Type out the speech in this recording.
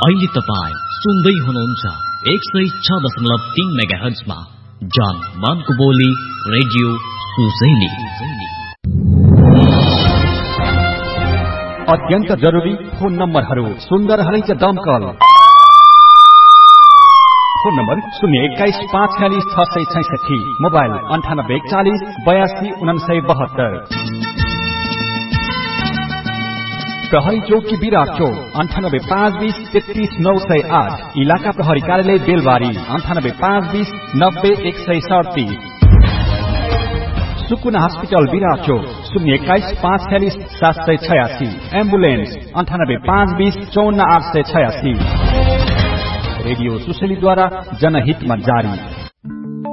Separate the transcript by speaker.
Speaker 1: अहिले तपाईं सुन्दै हुनुहुन्छ 106.3 मेगाहर्जमा जान मानको बोली रेडियो सुसैली।
Speaker 2: अत्यन्त जरुरी फोन नम्बरहरू सुन्दर हरिज दमकल। Phone number 021-546-666, mobile 9840-82-972। प्रहरी चौकी विराट चौक 98-520-33-908, इलाका प्रहरी कार्यालय बेलबारी 98-520-90-137। सुकुना हस्पिटल विराट चौक 021-546-786, एम्बुलेन्स 98-520-54-886। रेडियो सुशेलीद्वारा जनहितमा जारी।